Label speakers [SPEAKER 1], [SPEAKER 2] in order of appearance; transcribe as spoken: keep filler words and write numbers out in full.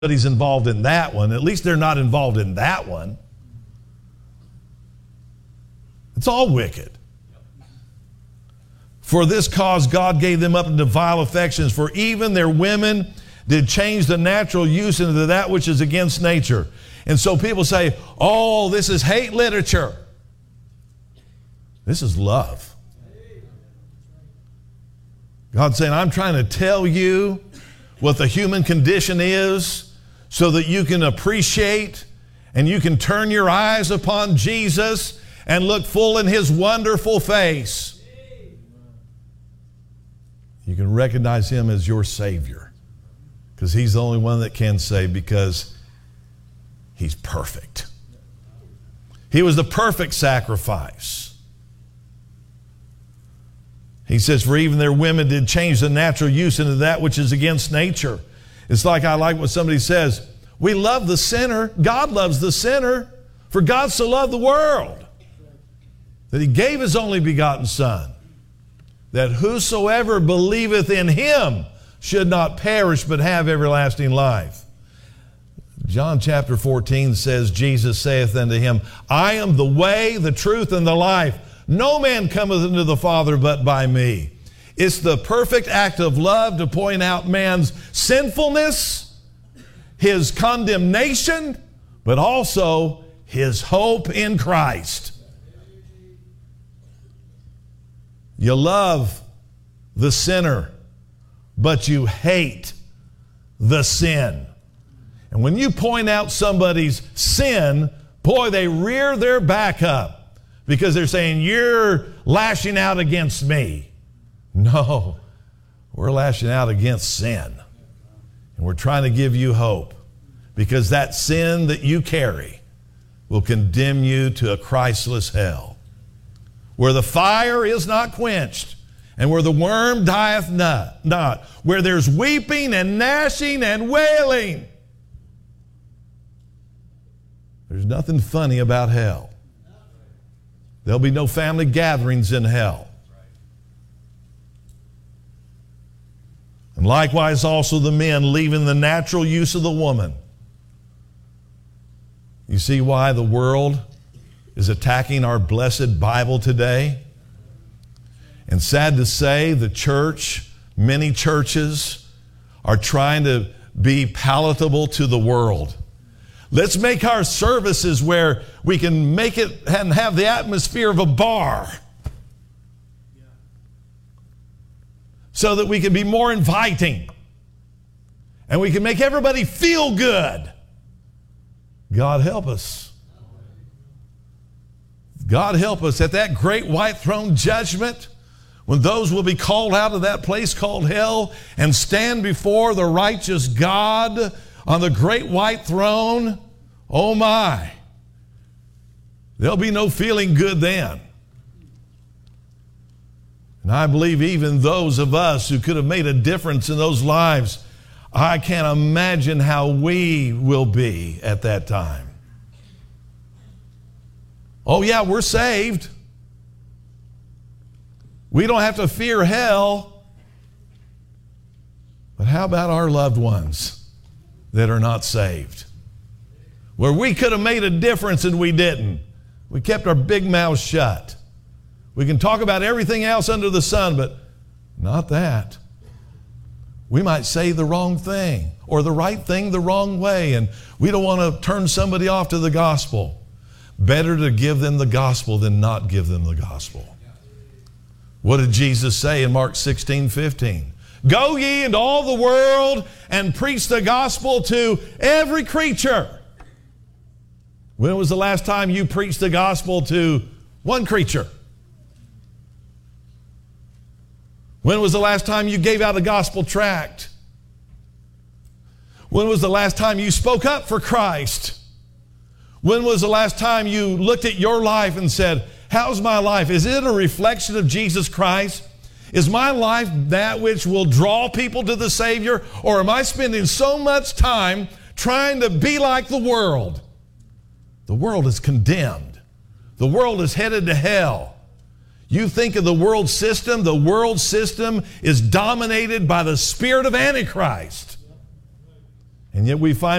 [SPEAKER 1] Nobody's involved in that one. At least they're not involved in that one. It's all wicked. For this cause God gave them up into vile affections, for even their women did change the natural use into that which is against nature. And so people say, oh, this is hate literature. This is love. God's saying, I'm trying to tell you what the human condition is so that you can appreciate and you can turn your eyes upon Jesus and look full in His wonderful face. You can recognize Him as your Savior because He's the only one that can save, because He's perfect. He was the perfect sacrifice. He says, for even their women did change the natural use into that which is against nature. It's like, I like what somebody says, we love the sinner. God loves the sinner. For God so loved the world that He gave His only begotten Son, that whosoever believeth in Him should not perish but have everlasting life. John chapter fourteen says, Jesus saith unto him, I am the way, the truth, and the life. No man cometh unto the Father but by me. It's the perfect act of love to point out man's sinfulness, his condemnation, but also his hope in Christ. You love the sinner, but you hate the sin. And when you point out somebody's sin, boy, they rear their back up because they're saying, you're lashing out against me. No, we're lashing out against sin. And we're trying to give you hope, because that sin that you carry will condemn you to a Christless hell, where the fire is not quenched and where the worm dieth not, not, where there's weeping and gnashing and wailing. There's nothing funny about hell. There'll be no family gatherings in hell. And likewise also the men, leaving the natural use of the woman. You see why the world is attacking our blessed Bible today? And sad to say, the church, many churches, are trying to be palatable to the world. Let's make our services where we can make it and have the atmosphere of a bar, so that we can be more inviting and we can make everybody feel good. God help us. God help us at that great white throne judgment, when those will be called out of that place called hell and stand before the righteous God on the great white throne. Oh my, there'll be no feeling good then. And I believe even those of us who could have made a difference in those lives, I can't imagine how we will be at that time. Oh yeah, we're saved. We don't have to fear hell. But how about our loved ones that are not saved? Where we could have made a difference and we didn't. We kept our big mouths shut. We can talk about everything else under the sun, but not that. We might say the wrong thing or the right thing the wrong way, and we don't want to turn somebody off to the gospel. Better to give them the gospel than not give them the gospel. What did Jesus say in Mark sixteen fifteen? Go ye into all the world and preach the gospel to every creature. When was the last time you preached the gospel to one creature? When was the last time you gave out a gospel tract? When was the last time you spoke up for Christ? When was the last time you looked at your life and said, how's my life? Is it a reflection of Jesus Christ? Is my life that which will draw people to the Savior? Or am I spending so much time trying to be like the world? The world is condemned. The world is headed to hell. You think of the world system, the world system is dominated by the spirit of Antichrist. And yet we find